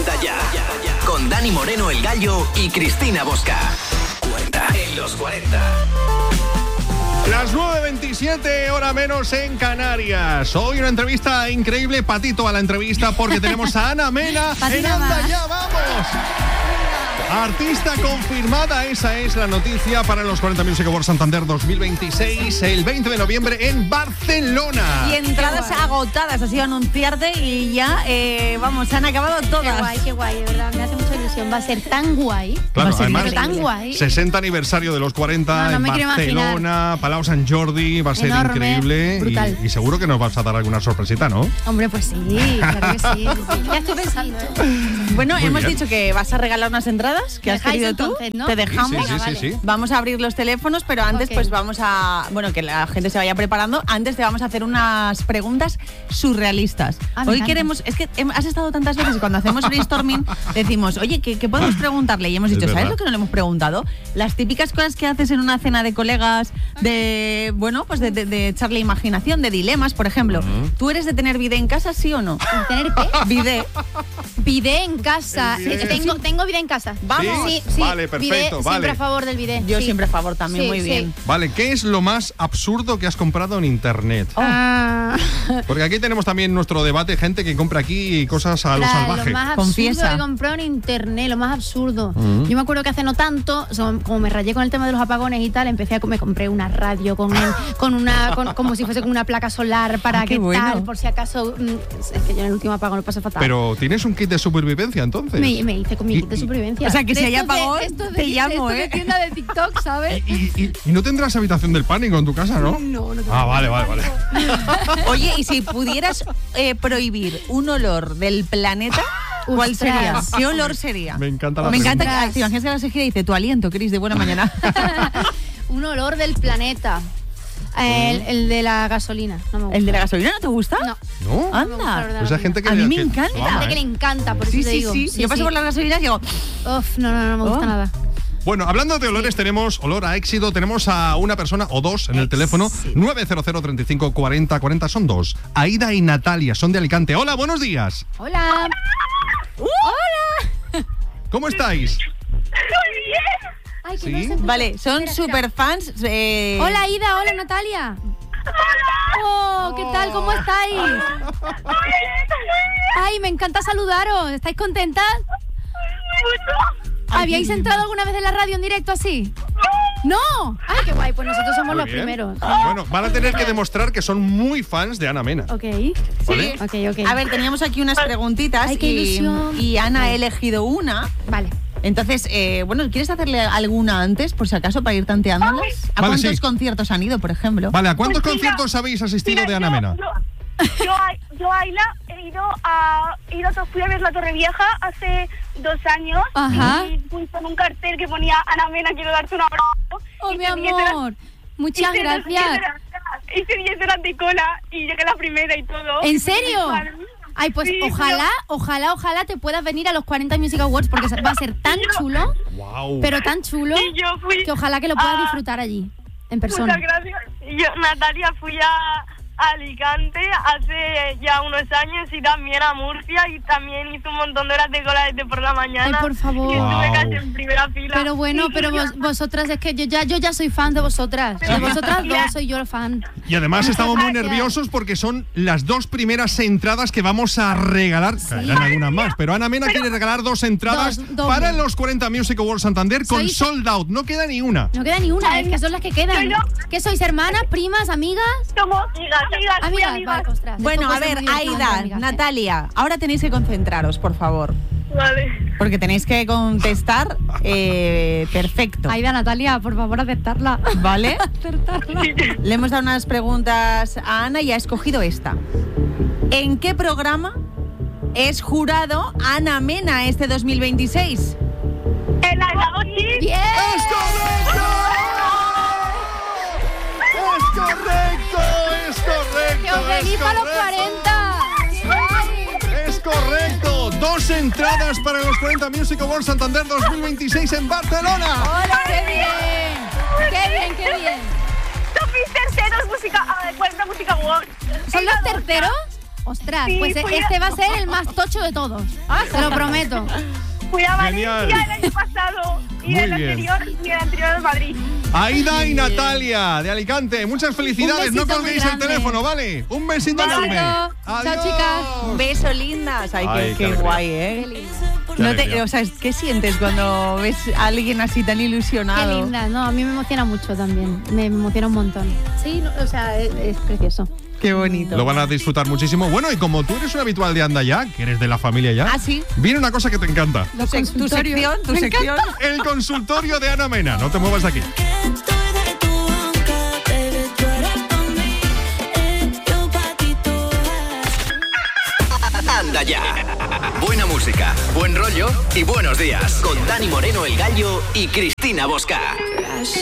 Cuenta ya. Con Dani Moreno, el Gallo, y Cristina Bosca. Cuenta en los 40. Las 9:27, hora menos en Canarias. Hoy una entrevista increíble, patito a la entrevista, porque tenemos a Ana Mena en Anda Ya Vamos. Artista confirmada, esa es la noticia para los 40 Music Awards Santander 2026, el 20 de noviembre en Barcelona. Y entradas agotadas, ha sido anunciarte y ya, se han acabado todas. Qué guay, de verdad, me hace mucha ilusión. Va a ser tan guay. Claro, va a ser además, tan guay. 60 aniversario de los 40 en Barcelona, Palau Sant Jordi, va a ser increíble. Brutal. Y seguro que nos vas a dar alguna sorpresita, ¿no? Hombre, pues sí, claro que sí. Ya estoy pensando. Bueno, Muy hemos bien. dicho que vas a regalar unas entradas que has querido tú. Entonces, ¿no? Te dejamos. Sí. Vamos a abrir los teléfonos, pero antes pues vamos a... Bueno, que la gente se vaya preparando. Antes te vamos a hacer unas preguntas surrealistas. Hoy queremos... Es que has estado tantas veces y cuando hacemos brainstorming decimos, oye, ¿qué podemos preguntarle? Y hemos dicho, ¿sabes lo que no le hemos preguntado? Las típicas cosas que haces en una cena de colegas, de echar la imaginación, de dilemas, por ejemplo. ¿Tú eres de tener bidet en casa, sí o no? ¿Tener qué? Bidet. Bidet en casa. Tengo bidet en casa. Vamos. Sí. Vale, perfecto, bidet, vale. Siempre a favor del bidet. Yo sí. siempre a favor también, muy bien. Vale, ¿qué es lo más absurdo que has comprado en internet? Porque aquí tenemos también nuestro debate, gente que compra aquí cosas a lo salvaje. Lo más absurdo Confiesa. que compré en internet, lo más absurdo. Yo me acuerdo que hace no tanto, como me rayé con el tema de los apagones y tal, me compré una radio como si fuese con una placa solar para que tal, por si acaso. Es que yo en el último apagón lo pasé fatal. Pero ¿tienes un kit de supervivencia entonces? Me hice con mi kit de supervivencia. O sea, que si hay Esto apagón, te llamo, de tienda de TikTok, ¿sabes? ¿Y no tendrás habitación del pánico en tu casa, no? No tengo. Vale. Oye, y si pudieras prohibir un olor del planeta, ¿cuál sería? ¿Qué olor sería? Me encanta la Me encanta pregunta. que te imaginas que la gira y dice tu aliento, Cris, de buena mañana. Un olor del planeta. El de la gasolina. No me gusta. ¿El de la gasolina no te gusta? No. ¿No? No me gusta el olor Anda. de la Pues hay gente que... A mí me que encanta. lo Hay ama, gente que le encanta, por Sí, eso te digo. Yo paso por las gasolinas y digo, Uf, no me gusta nada. Bueno, hablando de olores, tenemos olor a éxito. Tenemos a una persona o dos en el teléfono. 900 35 40 40. Son dos. Aida y Natalia, son de Alicante. Hola, buenos días. Hola. Hola. ¿Cómo estáis? Muy bien. Ay, que ¿Sí? no sé. vale, son super fans. Hola, Ida. Hola, Natalia. Oh, ¿qué tal? ¿Cómo estáis? Ay, me encanta saludaros. ¿Estáis contentas? ¿Habíais entrado alguna vez en la radio en directo así? ¡No! ¡Ay, qué guay! Pues nosotros somos Muy los bien. primeros. Bueno, van a tener que demostrar que son muy fans de Ana Mena. Ok. ¿Vale? Ok. A ver, teníamos aquí unas preguntitas. Ay, qué ilusión. y Ana ha elegido una. Vale. Entonces, ¿quieres hacerle alguna antes, por si acaso, para ir tanteándolas? ¿A Vale, cuántos sí. conciertos han ido, por ejemplo? Vale, ¿a cuántos Pues mira, conciertos habéis asistido de Ana Mena? Yo a Ayla fui a ver la Torre Vieja hace 2 años. Ajá. Y fui con un cartel que ponía Ana Mena, quiero darte un abrazo. Oh, Y mi hice 10 horas- amor. Muchas hice gracias. 10 horas de cola y llegué la primera y todo. ¿En serio? Ay, pues Sí, ojalá te puedas venir a los 40 Music Awards porque va a ser tan chulo, Wow. pero tan chulo, Y yo fui que ojalá que lo puedas a- disfrutar allí, en persona. Muchas gracias. Yo, Natalia, fui a Alicante hace ya unos años y también a Murcia y también hice un montón de horas de cola desde por la mañana. Ay, por favor. Y estuve Wow. casi en primera fila. Pero bueno, pero vosotras, es que yo ya soy fan de vosotras. De vosotras dos soy yo fan. Y además estamos muy gracias. nerviosos porque son las 2 primeras entradas que vamos a regalar. Eran algunas más, pero Ana Mena quiere regalar 2 entradas Dos, doble. para los 40 Music Awards Santander con Soy- sold out. No queda ni una. No queda ni una, es que son las que quedan. Yo no. ¿Qué sois, hermanas, primas, amigas? Somos amigas. Vale, ostras. Bueno, Esto a puede ver, ser muy divertido, Aida, amigas, ¿eh? Natalia, ahora tenéis que concentraros, por favor. Vale. Porque tenéis que contestar perfecto. Aida, Natalia, por favor, acertarla. ¿Vale? Acertarla. Le hemos dado unas preguntas a Ana y ha escogido esta. ¿En qué programa es jurado Ana Mena este 2026? El Agado Kids. ¡Bien! ¡Es correcto! ¡Es correcto! ¡Es correcto! ¡Que os venís a los 40! ¡Es correcto! 2 entradas para los 40 Music Awards Santander 2026 en Barcelona. ¡Hola, qué bien! ¡Qué bien! Son mis terceros 40 Música Awards. ¿Son los terceros? Ostras, Sí, pues este va a ser el más tocho de todos. Te lo prometo. Fui a Genial. Valencia el año pasado y Muy el bien. anterior de Madrid. Aida y Natalia de Alicante, muchas felicidades. Un No besito colguéis muy el grande. teléfono, ¿vale? Un besito Besito. enorme. Chao, Adiós. chicas. Un beso, lindas. Ay, Ay, qué qué alegría. guay, Qué ¿eh? linda. Qué No alegría. te, o sea, ¿qué sientes cuando ves a alguien así tan Qué ilusionado? linda. No, a mí me emociona mucho también. Me emociona un montón. Sí, no, o sea, es precioso. Qué bonito. Lo van a disfrutar muchísimo. Bueno, y como tú eres un habitual de Anda Ya, que eres de la familia ya, Ah, sí. viene una cosa que te encanta. Tu sección, tu sección. El consultorio de Ana Mena. No te muevas de aquí. Anda Ya. Buena música, buen rollo y buenos días. Con Dani Moreno, el Gallo, y Cristina Bosca.